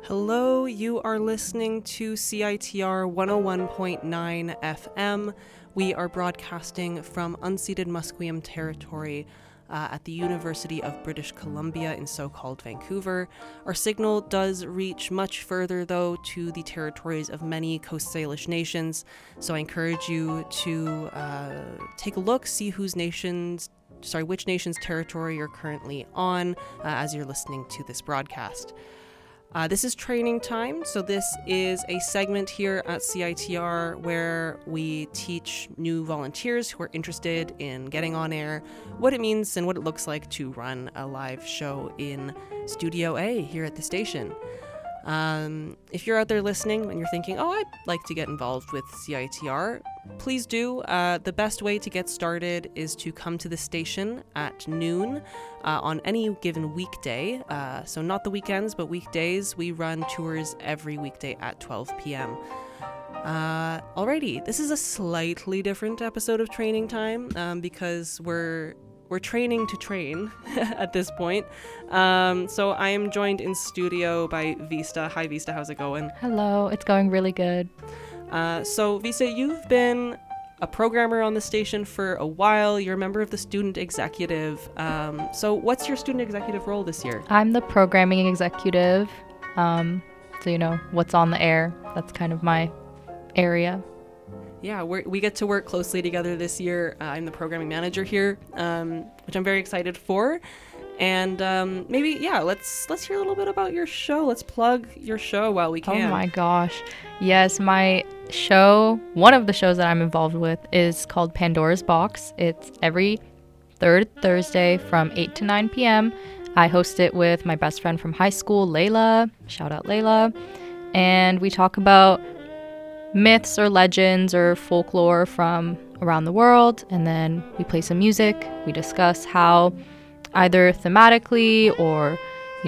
Hello, you are listening to CITR 101.9 FM. We are broadcasting from unceded Musqueam territory at the University of British Columbia in so-called Vancouver. Our signal does reach much further, though, to the territories of many Coast Salish nations, so I encourage you to take a look, see which nation's territory you're currently on as you're listening to this broadcast. This is training time, so this is a segment here at CITR where we teach new volunteers who are interested in getting on air what it means and what it looks like to run a live show in Studio A here at the station. If you're out there listening and you're thinking, oh, I'd like to get involved with CITR, please do. The best way to get started is to come to the station at noon on any given weekday. So not the weekends, but weekdays. We run tours every weekday at 12 p.m. Alrighty, this is a slightly different episode of Training Time because we're training to train at this point. So I am joined in studio by Vista. Hi, Vista. How's it going? Hello. It's going really good. So, Vista, you've been a programmer on the station for a while. You're a member of the student executive. So what's your student executive role this year? I'm the programming executive. So, what's on the air. That's kind of my area. Yeah, we get to work closely together this year. I'm the programming manager here, which I'm very excited for. And let's hear a little bit about your show. Let's plug your show while we can. Oh my gosh. Yes, my show, one of the shows that I'm involved with is called Pandora's Box. It's every third Thursday from 8 to 9 p.m. I host it with my best friend from high school, Layla. Shout out Layla. And we talk about myths or legends or folklore from around the world, and then we play some music. We discuss how either thematically or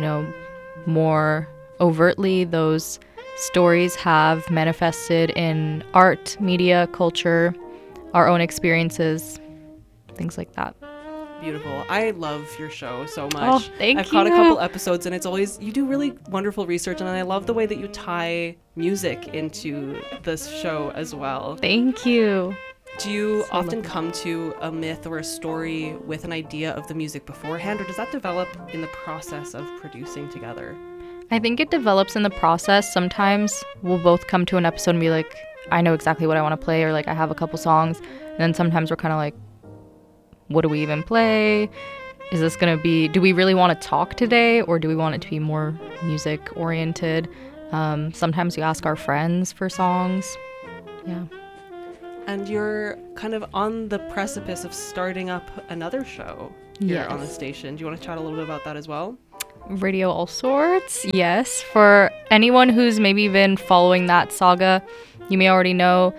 more overtly those stories have manifested in art, media, culture, our own experiences, things like that. Beautiful. I love your show so much. Oh, thank you. I've caught a couple episodes and it's always, you do really wonderful research, and I love the way that you tie music into this show as well. Thank you. Do you often come to a myth or a story with an idea of the music beforehand, or does that develop in the process of producing together? I think it develops in the process. Sometimes we'll both come to an episode and be like, I know exactly what I want to play, or like I have a couple songs. And then sometimes we're kind of like, what do we even play? Is this going to be, do we really want to talk today, or do we want it to be more music oriented? Sometimes we ask our friends for songs. Yeah. And you're kind of on the precipice of starting up another show here on the station. Do you want to chat a little bit about that as well? Radio All Sorts, yes. For anyone who's maybe been following that saga, you may already know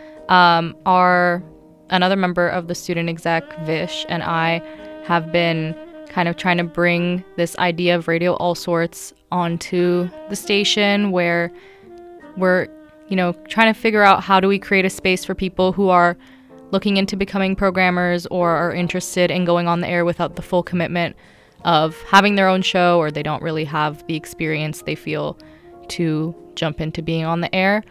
another member of the student exec, Vish, and I have been kind of trying to bring this idea of Radio All Sorts onto the station, where we're, trying to figure out how do we create a space for people who are looking into becoming programmers or are interested in going on the air without the full commitment of having their own show, or they don't really have the experience they feel to jump into being on the air.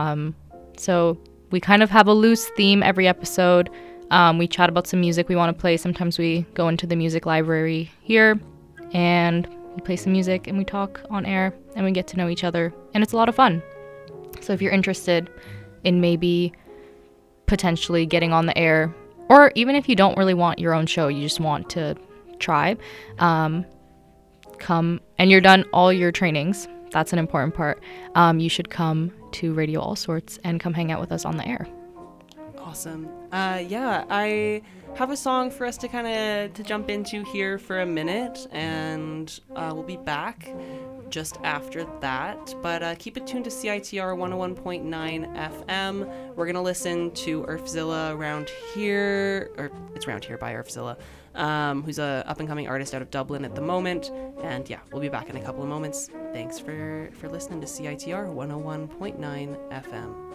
So we kind of have a loose theme every episode. We chat about some music we want to play. Sometimes we go into the music library here and we play some music and we talk on air and we get to know each other, and it's a lot of fun. So if you're interested in maybe potentially getting on the air, or even if you don't really want your own show, you just want to try, come and you're done all your trainings. That's an important part. You should come to Radio All Sorts and come hang out with us on the air. Awesome. I have a song for us to jump into here for a minute, and we'll be back just after that. But keep it tuned to CITR 101.9 FM. We're gonna listen to Earthzilla around here, or it's around here by Earthzilla, who's a up-and-coming artist out of Dublin at the moment. And yeah, we'll be back in a couple of moments. Thanks for listening to CITR 101.9 FM.